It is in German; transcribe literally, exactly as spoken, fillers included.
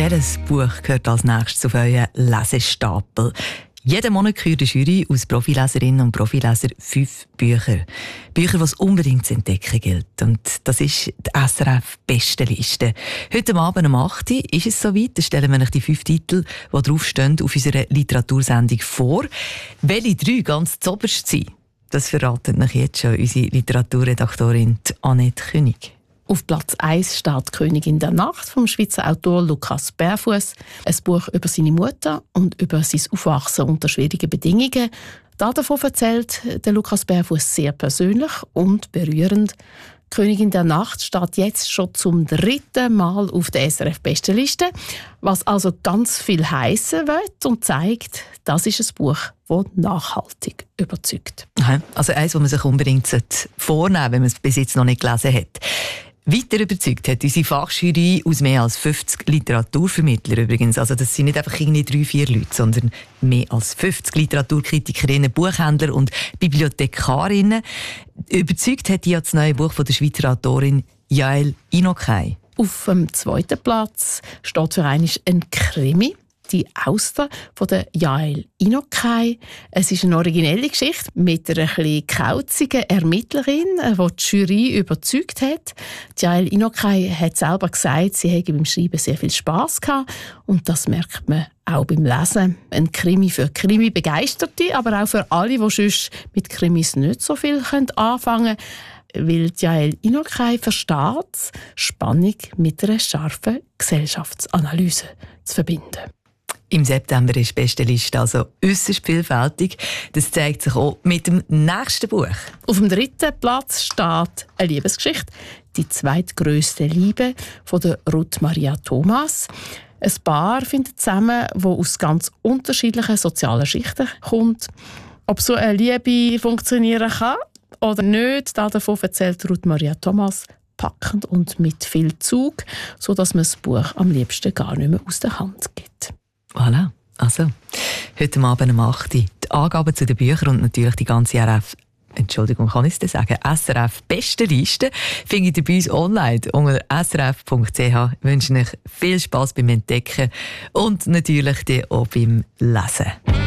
Welches Buch gehört als nächstes auf euren Lesestapel? Jeden Monat kürt die Jury aus Profileserinnen und Profilesern fünf Bücher. Bücher, die es unbedingt zu entdecken gilt. Und das ist die S R F-Bestenliste. Heute Abend um acht Uhr ist es soweit. Da stellen wir euch die fünf Titel, die draufstehen, auf unserer Literatursendung vor. Welche drei ganz zoberst sind, das verratet euch jetzt schon unsere Literaturredaktorin Annette König. Auf Platz eins steht «Königin der Nacht» vom Schweizer Autor Lukas Berfuss. Ein Buch über seine Mutter und über sein Aufwachsen unter schwierigen Bedingungen. Davon erzählt der Lukas Berfuss sehr persönlich und berührend. «Königin der Nacht» steht jetzt schon zum dritten Mal auf der S R F-Bestenliste, was also ganz viel heissen will und zeigt, das ist ein Buch, das nachhaltig überzeugt. Also eins, das man sich unbedingt vornehmen sollte, wenn man es bis jetzt noch nicht gelesen hat. Weiter überzeugt hat unsere Fachjury aus mehr als fünfzig Literaturvermittlern übrigens. Also das sind nicht einfach irgendwie drei, vier Leute, sondern mehr als fünfzig Literaturkritikerinnen, Buchhändler und Bibliothekarinnen. Überzeugt hat die ja das neue Buch von der Schweizer Autorin Yael Inokai. Auf dem zweiten Platz steht für einmal ein Krimi. «Die Auster» von der Yael Inokai. Es ist eine originelle Geschichte mit einer etwas kauzigen Ermittlerin, die die Jury überzeugt hat. Die Yael Inokai hat selber gesagt, sie hätte beim Schreiben sehr viel Spass gehabt. Und das merkt man auch beim Lesen. Ein Krimi für Krimi-Begeisterte, aber auch für alle, die sonst mit Krimis nicht so viel anfangen können. Weil die Yael Inokai versteht, Spannung mit einer scharfen Gesellschaftsanalyse zu verbinden. Im September ist die Bestenliste also äusserst vielfältig. Das zeigt sich auch mit dem nächsten Buch. Auf dem dritten Platz steht eine Liebesgeschichte, «Die zweitgrösste Liebe» von der Ruth Maria Thomas. Ein Paar findet zusammen, das aus ganz unterschiedlichen sozialen Schichten kommt. Ob so eine Liebe funktionieren kann oder nicht, davon erzählt Ruth Maria Thomas packend und mit viel Zug, sodass man das Buch am liebsten gar nicht mehr aus der Hand gibt. Voilà. Also, heute Abend um acht Uhr die Angaben zu den Büchern und natürlich die ganze R F, Entschuldigung, kann ich es sagen, S R F Bestenliste findet ihr bei uns online unter s r f punkt c h. Ich wünsche euch viel Spass beim Entdecken und natürlich auch beim Lesen.